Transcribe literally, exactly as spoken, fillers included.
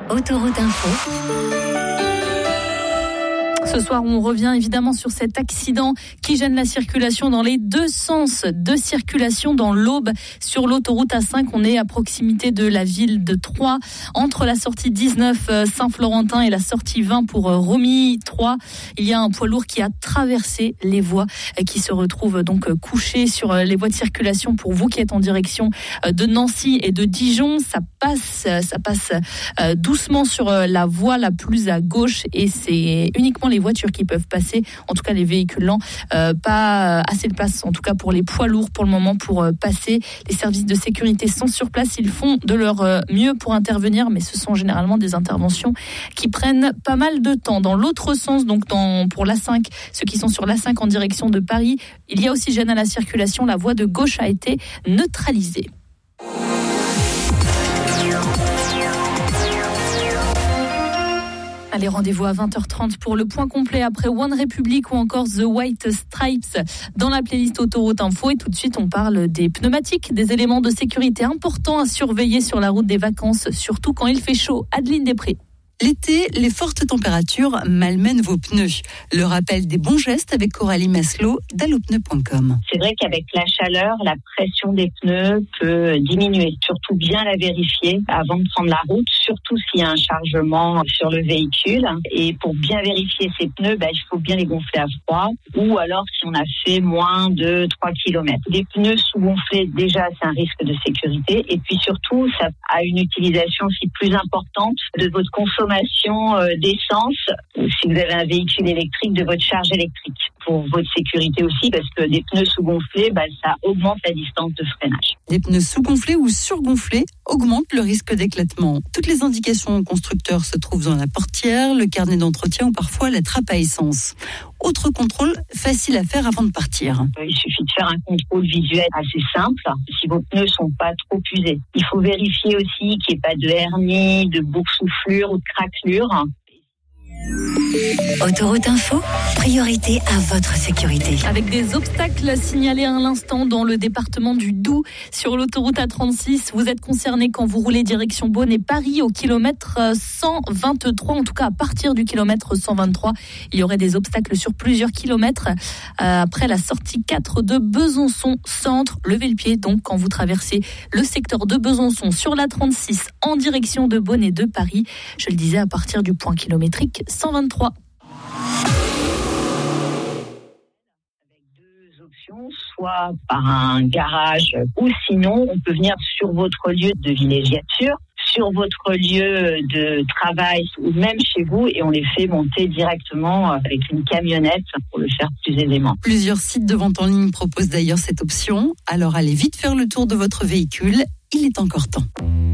Autoroute Info. Ce soir, on revient évidemment sur cet accident qui gêne la circulation dans les deux sens de circulation dans l'Aube. Sur l'autoroute A cinq, on est à proximité de la ville de Troyes, entre la sortie dix-neuf Saint-Florentin et la sortie vingt pour Romilly-Troyes. Il y a un poids lourd qui a traversé les voies, qui se retrouve donc couché sur les voies de circulation. Pour vous qui êtes en direction de Nancy et de Dijon, ça passe, ça passe doucement sur la voie la plus à gauche et c'est uniquement les voitures qui peuvent passer, en tout cas les véhicules lents, euh, pas assez de place, en tout cas pour les poids lourds pour le moment pour euh, passer. Les services de sécurité sont sur place, ils font de leur euh, mieux pour intervenir, mais ce sont généralement des interventions qui prennent pas mal de temps. Dans l'autre sens, donc dans, pour l'A cinq, ceux qui sont sur l'A cinq en direction de Paris, il y a aussi gêne à la circulation, la voie de gauche a été neutralisée. Allez, rendez-vous à vingt heures trente pour le point complet après One Republic ou encore The White Stripes dans la playlist Autoroute Info. Et tout de suite, on parle des pneumatiques, des éléments de sécurité importants à surveiller sur la route des vacances, surtout quand il fait chaud. Adeline Després. L'été, les fortes températures malmènent vos pneus. Le rappel des bons gestes avec Coralie Maslow d'allopneu point com. C'est vrai qu'avec la chaleur, la pression des pneus peut diminuer. Surtout bien la vérifier avant de prendre la route, surtout s'il y a un chargement sur le véhicule. Et pour bien vérifier ces pneus, bah, il faut bien les gonfler à froid ou alors si on a fait moins de trois kilomètres. Des pneus sous-gonflés, déjà, c'est un risque de sécurité. Et puis surtout, ça a une utilisation aussi plus importante de votre consommation d'essence, si vous avez un véhicule électrique, de votre charge électrique. Pour votre sécurité aussi, parce que des pneus sous-gonflés, bah, ça augmente la distance de freinage. Des pneus sous-gonflés ou surgonflés augmentent le risque d'éclatement. Toutes les indications constructeurs se trouvent dans la portière, le carnet d'entretien ou parfois la trappe à essence. Autre contrôle facile à faire avant de partir. Il suffit de faire un contrôle visuel assez simple, si vos pneus sont pas trop usés. Il faut vérifier aussi qu'il n'y ait pas de hernie, de boursouflure ou de craquelure. Autoroute Info, priorité à votre sécurité. Avec des obstacles signalés à l'instant dans le département du Doubs sur l'autoroute A trente-six, vous êtes concerné quand vous roulez direction Beaune et Paris au kilomètre cent vingt-trois, en tout cas à partir du kilomètre cent vingt-trois. Il y aurait des obstacles sur plusieurs kilomètres. Euh, après la sortie quatre de Besançon Centre, levez le pied donc quand vous traversez le secteur de Besançon sur l'A trente-six en direction de Beaune et de Paris. Je le disais, à partir du point kilométrique cent vingt-trois. Avec deux options, soit par un garage ou sinon on peut venir sur votre lieu de villégiature, sur votre lieu de travail ou même chez vous et on les fait monter directement avec une camionnette pour le faire plus aisément. Plusieurs sites de vente en ligne proposent d'ailleurs cette option, alors allez vite faire le tour de votre véhicule, il est encore temps.